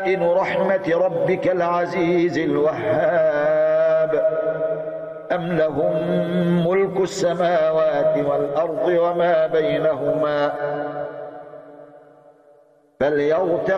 خزائن رحمة ربك العزيز الوهاب أم لهم ملك السماوات والأرض وما بينهما فليرتقوا